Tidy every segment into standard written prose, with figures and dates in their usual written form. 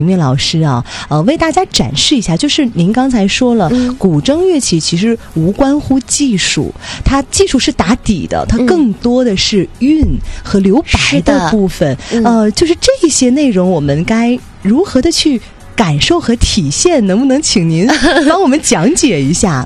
明明老师啊，为大家展示一下，就是您刚才说了，古筝乐器其实无关乎技术，它技术是打底的，它更多的是韵和留白的部分。就是这些内容，我们该如何的去感受和体现？能不能请您帮我们讲解一下？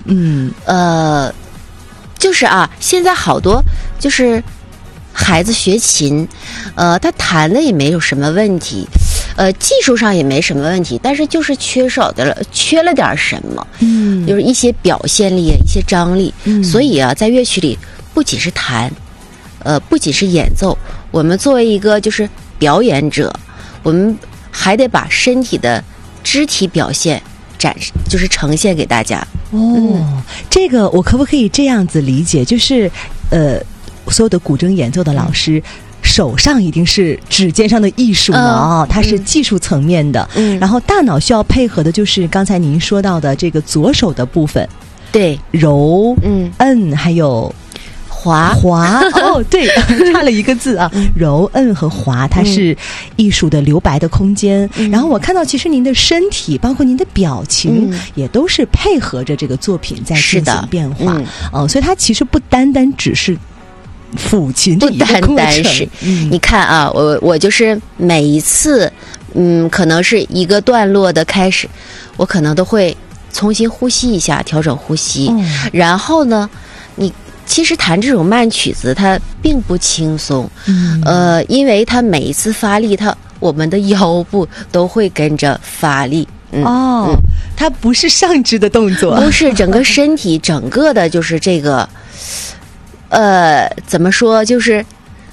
就是啊，现在好多就是孩子学琴，他弹的也没有什么问题。技术上也没什么问题，但是就是缺了点什么，就是一些表现力，一些张力。所以啊，在乐曲里不仅是弹，不仅是演奏，我们作为一个就是表演者，我们还得把身体的肢体表现就是呈现给大家。 这个我可不可以这样子理解？就是所有的古筝演奏的老师。手上一定是指尖上的艺术呢，它是技术层面的。然后大脑需要配合的就是刚才您说到的这个左手的部分， 对， 揉、摁还有滑。对，差了一个字啊，揉、摁和滑，它是艺术的留白的空间。然后我看到，其实您的身体，包括您的表情，也都是配合着这个作品在进行变化。所以它其实不单单只是。抚琴的一个过程，不单单是， 你看啊，我就是每一次，可能是一个段落的开始，我可能都会重新呼吸一下，调整呼吸。然后呢，你其实弹这种慢曲子，它并不轻松，因为它每一次发力，我们的腰部都会跟着发力。 它不是上肢的动作， 不是整个身体，整个的就是这个。怎么说？就是，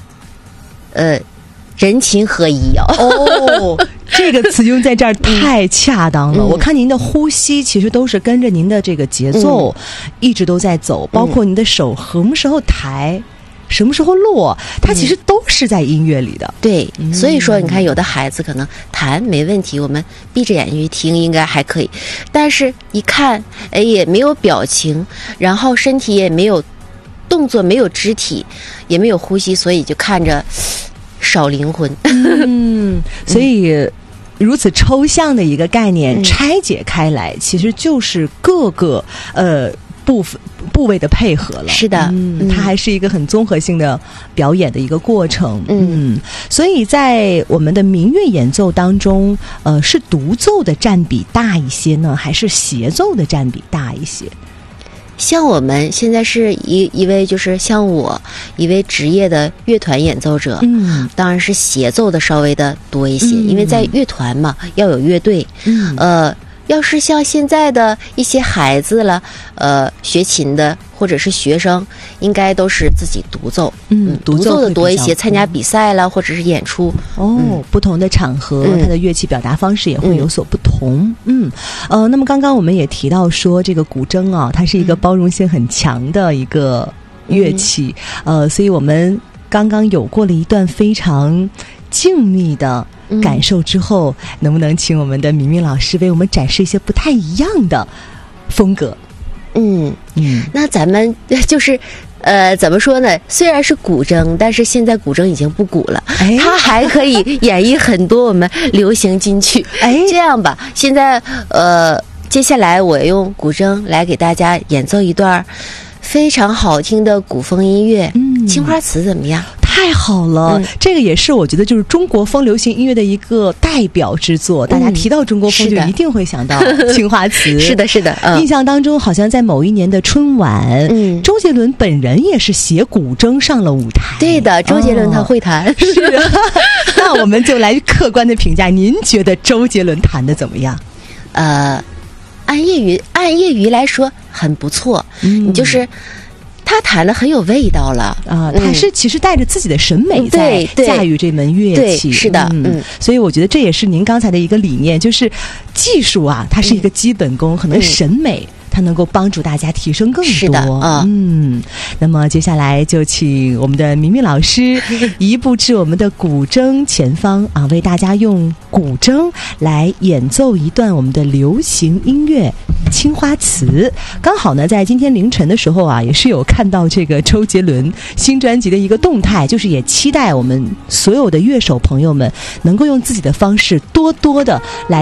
人琴合一这个词用在这儿太恰当了。我看您的呼吸其实都是跟着您的这个节奏，一直都在走，包括您的手什么时候抬，什么时候落，它其实都是在音乐里的。 对，所以说你看，有的孩子可能弹没问题，我们闭着眼睛去听应该还可以，但是一看，也没有表情，然后身体也没有。动作没有肢体，也没有呼吸，所以就看着少灵魂。 所以如此抽象的一个概念拆解开来，其实就是各个部位的配合了。 是的， 它还是一个很综合性的表演的一个过程。所以在我们的民乐演奏当中，是独奏的占比大一些呢，还是协奏的占比大一些？ 像我们现在是一位就是像我一位职业的乐团演奏者，当然是协奏的稍微的多一些，因为在乐团嘛要有乐队，要是像现在的一些孩子了，学琴的或者是学生，应该都是自己独奏，独奏的多一些，参加比赛了或者是演出。 不同的场合，它的乐器表达方式也会有所不同。那么刚刚我们也提到说，这个古筝啊，它是一个包容性很强的一个乐器，所以我们刚刚有过了一段非常静谧的感受之后，能不能请我们的明明老师为我们展示一些不太一样的风格？ 那咱们就是怎么说呢？虽然是古筝，但是现在古筝已经不古了，它还可以演绎很多我们流行金曲。这样吧，现在接下来我用古筝来给大家演奏一段非常好听的古风音乐，青花瓷怎么样？ 太好了，这个也是我觉得就是中国风流行音乐的一个代表之作。大家提到中国风就一定会想到青花瓷。 是的，是的。 印象当中，好像在某一年的春晚，周杰伦本人也是携古筝上了舞台。 对的，周杰伦他会弹。 是。那我们就来客观的评价，您觉得周杰伦弹的怎么样？ 按业余来说很不错。你就是他弹的很有味道了他是其实带着自己的审美在驾驭这门乐器。 是的， 所以我觉得这也是您刚才的一个理念，就是技术啊，它是一个基本功，可能审美它能够帮助大家提升更多。 是的， 那么接下来就请我们的明明老师移步至我们的古筝前方啊，为大家用古筝来演奏一段我们的流行音乐《 青花瓷。刚好呢，在今天凌晨的时候啊，也是有看到这个周杰伦新专辑的一个动态，就是也期待我们所有的乐手朋友们能够用自己的方式多多的来